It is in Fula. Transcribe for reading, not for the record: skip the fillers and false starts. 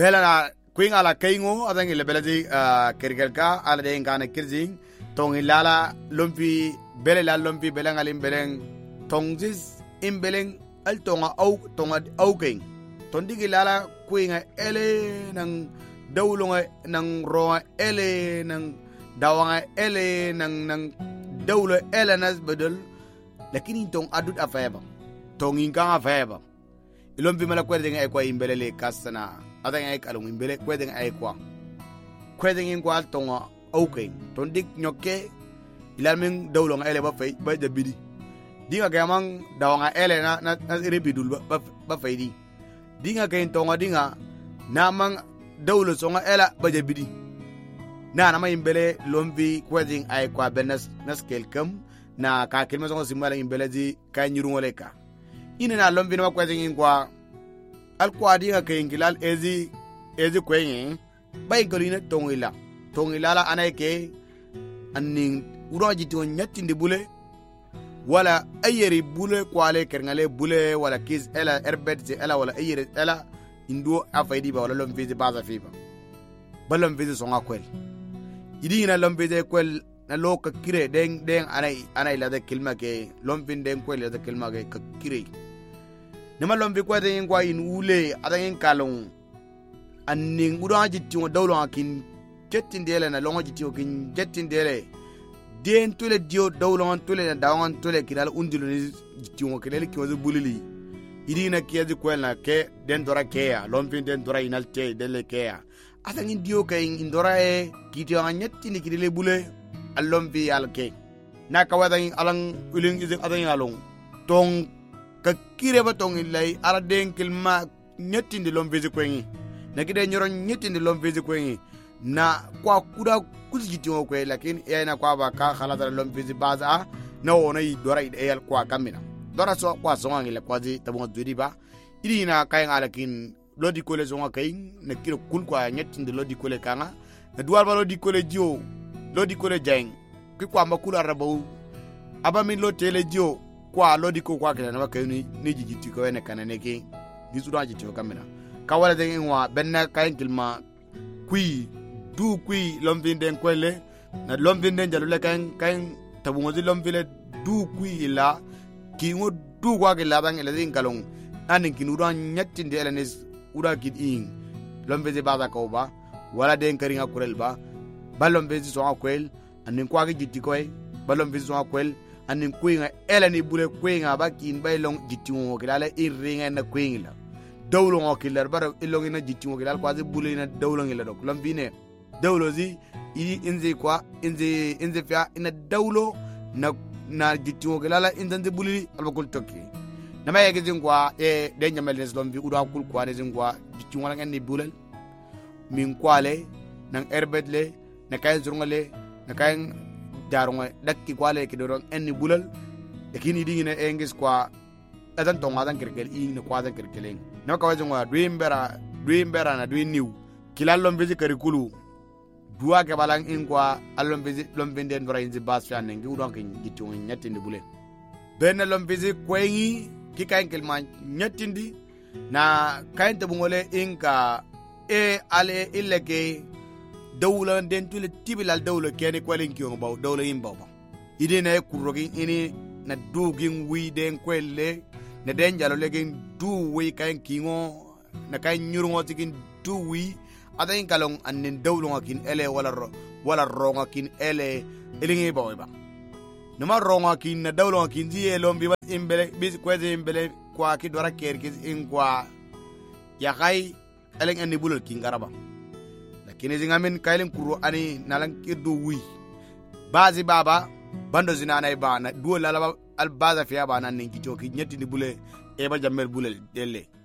belana kuin ala kaingo adang ile beladi kergelka ala de ngana kirzing tong ilala lumpi belela lumpi belangalim beleng tongzis imbeleng al tonga au kaing tondig ilala kuin ele nang dawlonga nang roa ele nang dawanga ele nang dawlo ele nas bedel lakini tong adut afeba tong inga afeba ilombi mala kwede nga ekwa imbelele kasana adang ay kalung imbele kwede nga ekwa kwede ngwa tonga okay tondik nyoke ilalming dawlonga ele ba fay ba jabidi dinga gamang dawanga ele na rebidul ba faydi dinga kay tonga dinga namang dawlo songa ela ba jabidi na nama imbele lombi kwede ay kwa benas naskelkam na ka kelma songa simala imbele di kay nyurungoleka ina na lombi na kwede ngwa alkwadi nga kengilal ezi kwenye bay golina tongila la anayke anning uroji to nyatindi bule wala ayeri bule kwale kerngale bule wala kiz ela erbet ela wala ayeri ela indu afaydi ba wala lombi baza fiba balom vizi songa kwel idi na lombi kwel na loka kire den anay la de kilma ke lombin den kwel la de kilma ke kire nema lombi kwa den kwa in ule adan kalon anning udan jitti dawlo akin jettindele na longo jitti kin jettindele den tule dio dawlo tule na dawan tule kidal undilu ni jitti mo kelele ki wazu bulili idi na kiyazi kwel na ke den dora ke ya lombi den dora inalte dele ke ya adan dio kay indora e kiti anyetti ni kidele bule alombi alke na kawadan alang uling izin adan along tong ka kire ba tong ilay araden kilma nyetindi lomvezi kwenyi na kide nyoro nyetindi lomvezi kwenyi na kwa kuda kuzjiti ngokwe lakini yana kwa ba ka khalata lomvezi baza na wona yi dora ideyal kwa kamina dora so kwa songa ngile kwazi tabonga dudi ba idina kay ngalakin lodi kole songa kay na kire kul kwa nyetindi lodi kole kanga na duwar ba lodi kole dio lodi kole jeng ki kwa makula rabu aba min lo tele dio kwa lodi ko kwa kana ka ni jijiti ko ene kana neki disura jiti ko kamena kawala de ngwa benna kayin kilma kui lombinde kwele na lombinde jalule kayin tabungozi lombile du kui ila kingo du kwa kila bang ila din kalong anin kinura nyatinde elenes ura kiding lombeze baza ko ba wala den karinga kurel ba balombeze so akwel anin kwa jiti ko balombeze so akwel anin kuinga elani bule kuinga bakin baylong jitingo kilala iringa na kuingla dawlo ngokiller bara ilong ina jitingo kilala kwazi bule ina dawlo ngila dok lambine dawlo zi inze kwa inze fia ina dawlo na jitingo kilala inze bule albakul toki nama yake zingwa denya melnes lombi uda kul kwa ne zingwa jitingo la ngani bulal min kwale nang erbetle na kayen zurngale na kayen darunga dakki kwale ke doron enni bulal lakini dingina engis kwa adan tonga dan kerkel ing kwa dan kerkeleng no ka wajungwa dwimbera na dwiniu kilallom bezi karikulu duwa ke balang in kwa allom bezi lombenden dora inzi basfa nengi udon ke gitu nyatindi bulen ben lombezi kwengi ki kayen kelma nyatindi na kayen tabungole inka ale illeke dawla den tule tibilal dawla kene kwalen kiyo baw dawla imbaw ba ide na kurogi ini na dugin wi den kwelle na den jalo legen du wi kayen kingo na kayen nyurungo tikin du wi adain kalong anin dawlo ngakin ele wala ronga kin ele elingi baw ba numa ronga kin na dawlo ngakin di elombi ba imbele bis kweze imbele kwa kidwara kerkis in kwa ya kai eleng ani bulal kin garaba kini zingamin kailin kuro ani nalang kirdu wi bazi baba bando zina na ibana duo lalaba albaza fiya bana ningi joki nyeti ni bule eba jamel bule delle